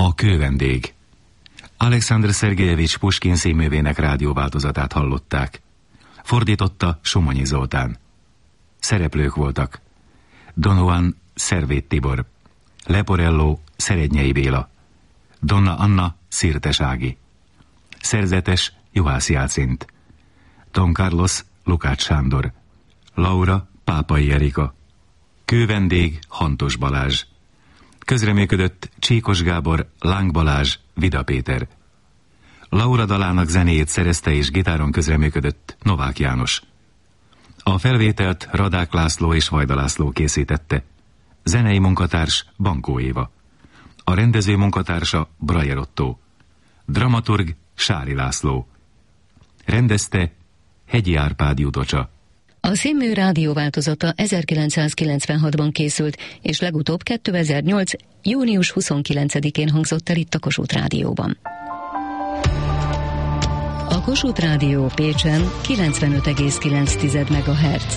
A kővendég. Alexandr Szergejevics Puskin színművének rádióváltozatát hallották. Fordította Somonyi Zoltán. Szereplők voltak: Don Juan Szervét Tibor, Leporello Szerednyei Béla, Donna Anna Szirtes Ági, szerzetes Juhász Jácint, Don Carlos Lukács Sándor, Laura Pápai Erika, kővendég Hantos Balázs, közreműködött Csíkos Gábor, Láng Balázs, Vida Péter. Laura dalának zenéjét szerezte és gitáron közreműködött Novák János. A felvételt Radák László és Vajda László készítette. Zenei munkatárs Bankó Éva. A rendező munkatársa Brajer Otto. Dramaturg Sári László. Rendezte Hegyi Árpád Jutocsa. A színmű rádióváltozata 1996-ban készült, és legutóbb 2008. június 29-én hangzott el itt a Kossuth Rádióban. A Kossuth Rádió Pécsen 95,9 MHz.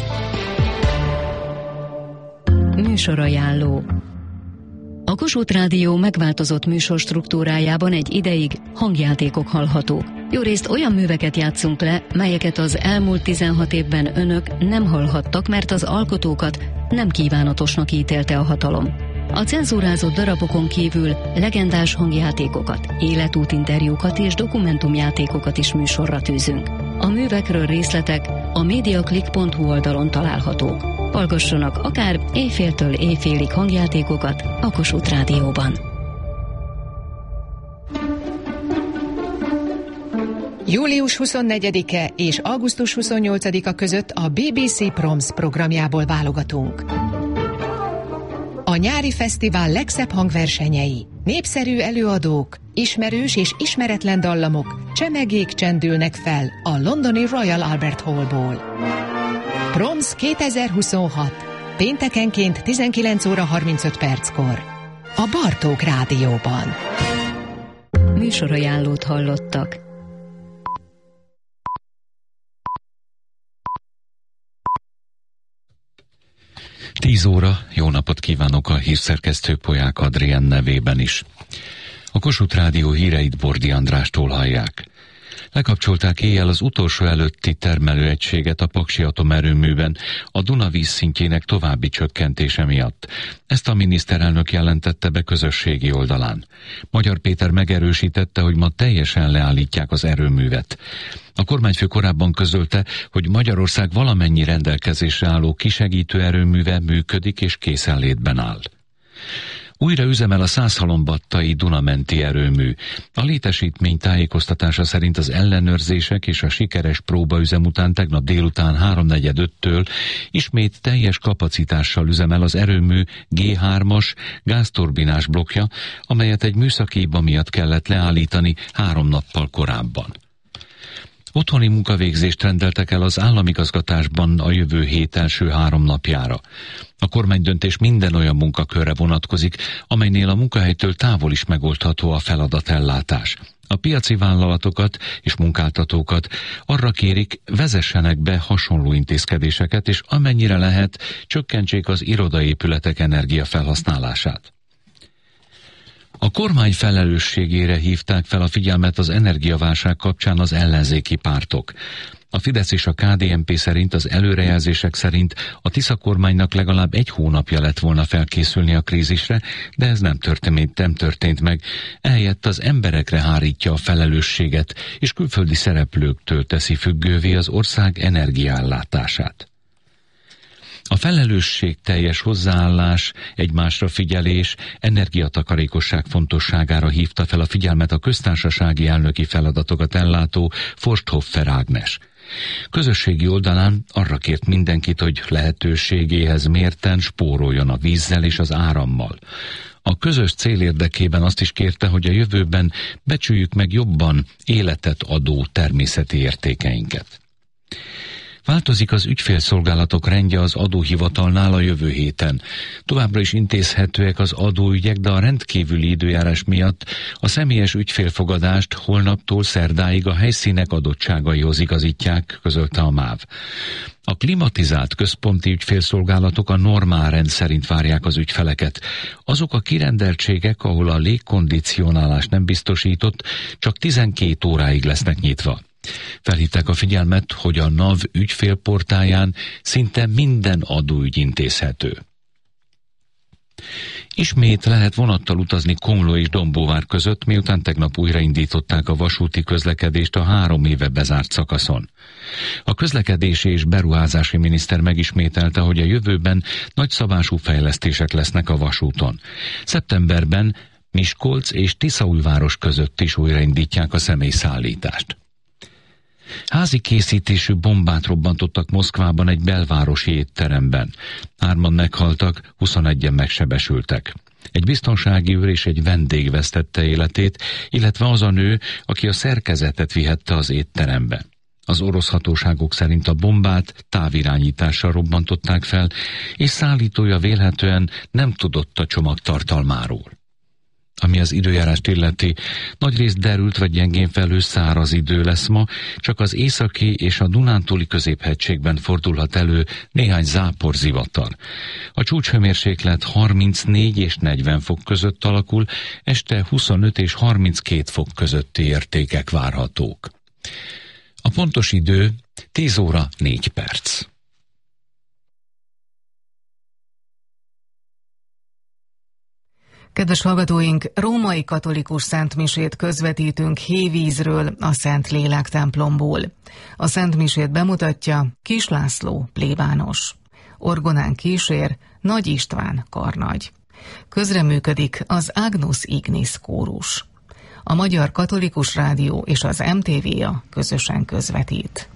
Műsorajánló. A Kossuth Rádió megváltozott műsorstruktúrájában egy ideig hangjátékok hallhatók. Jórészt olyan műveket játszunk le, melyeket az elmúlt 16 évben önök nem hallhattak, mert az alkotókat nem kívánatosnak ítélte a hatalom. A cenzúrázott darabokon kívül legendás hangjátékokat, életútinterjúkat és dokumentumjátékokat is műsorra tűzünk. A művekről részletek a mediaclick.hu oldalon találhatók. Hallgassanak akár éjféltől éjfélig hangjátékokat a Kossuth Rádióban. Július 24-e és augusztus 28-a között a BBC Proms programjából válogatunk. A nyári fesztivál legszebb hangversenyei, népszerű előadók, ismerős és ismeretlen dallamok, csemegék csendülnek fel a londoni Royal Albert Hallból. Proms 2026. Péntekenként 19 óra 35 perckor. A Bartók Rádióban. Műsorajánlót hallottak. Tíz óra, jó napot kívánok a hírszerkesztő Polyák Adrien nevében is. A Kossuth Rádió híreit Bordi Andrástól hallják. Lekapcsolták éjjel az utolsó előtti termelőegységet a Paksi atomerőműben a Duna vízszintjének további csökkentése miatt. Ezt a miniszterelnök jelentette be közösségi oldalán. Magyar Péter megerősítette, hogy ma teljesen leállítják az erőművet. A kormányfő korábban közölte, hogy Magyarország valamennyi rendelkezésre álló kisegítő erőműve működik és készenlétben áll. Újra üzemel a Szászhalombattai Dunamenti erőmű. A létesítmény tájékoztatása szerint az ellenőrzések és a sikeres próbaüzem után tegnap délután 3:45-től ismét teljes kapacitással üzemel az erőmű G3-as gázturbinás blokkja, amelyet egy műszaki hiba miatt kellett leállítani 3 nappal korábban. Otthoni munkavégzést rendeltek el az államigazgatásban a jövő hét első 3 napjára. A kormánydöntés minden olyan munkakörre vonatkozik, amelynél a munkahelytől távol is megoldható a feladatellátás. A piaci vállalatokat és munkáltatókat arra kérik, vezessenek be hasonló intézkedéseket, és amennyire lehet, csökkentsék az irodaépületek energiafelhasználását. A kormány felelősségére hívták fel a figyelmet az energiaválság kapcsán az ellenzéki pártok. A Fidesz és a KDNP szerint az előrejelzések szerint a Tisza kormánynak legalább 1 hónapja lett volna felkészülni a krízisre, de ez nem történt meg. Ehelyett az emberekre hárítja a felelősséget, és külföldi szereplőktől teszi függővé az ország energiaellátását. A felelősségteljes hozzáállás, egymásra figyelés, energiatakarékosság fontosságára hívta fel a figyelmet a köztársasági elnöki feladatokat ellátó Forsthoffer Ágnes. Közösségi oldalán arra kért mindenkit, hogy lehetőségéhez mérten spóroljon a vízzel és az árammal. A közös cél érdekében azt is kérte, hogy a jövőben becsüljük meg jobban életet adó természeti értékeinket. Változik az ügyfélszolgálatok rendje az adóhivatalnál a jövő héten. Továbbra is intézhetőek az adóügyek, de a rendkívüli időjárás miatt a személyes ügyfélfogadást holnaptól szerdáig a helyszínek adottságaihoz igazítják, közölte a MÁV. A klimatizált központi ügyfélszolgálatok a normál rend szerint várják az ügyfeleket. Azok a kirendeltségek, ahol a légkondicionálás nem biztosított, csak 12 óráig lesznek nyitva. Felhívták a figyelmet, hogy a NAV ügyfélportáján szinte minden adóügy intézhető. Ismét lehet vonattal utazni Komló és Dombóvár között, miután tegnap újraindították a vasúti közlekedést a 3 éve bezárt szakaszon. A közlekedési és beruházási miniszter megismételte, hogy a jövőben nagyszabású fejlesztések lesznek a vasúton. Szeptemberben Miskolc és Tiszaújváros között is újraindítják a személyszállítást. Házi készítésű bombát robbantottak Moszkvában egy belvárosi étteremben. 3-an meghaltak, 21-en megsebesültek. Egy biztonsági őr és egy vendég vesztette életét, illetve az a nő, aki a szerkezetet vihette az étterembe. Az orosz hatóságok szerint a bombát távirányítással robbantották fel, és szállítója vélhetően nem tudott a csomag tartalmáról. Ami az időjárást illeti, nagyrészt derült vagy gyengén felhő száraz idő lesz ma, csak az északi és a Dunántúli középhegységben fordulhat elő néhány zápor zivatar. A csúcshőmérséklet 34 és 40 fok között alakul, este 25 és 32 fok közötti értékek várhatók. A pontos idő 10 óra 4 perc. Kedves hallgatóink, római katolikus szentmisét közvetítünk Hévízről, a Szent Lélek templomból. A szentmisét bemutatja Kis László plébános. Orgonán kísér Nagy István karnagy. Közreműködik az Agnus Ignis kórus. A Magyar Katolikus Rádió és az MTV-a közösen közvetít.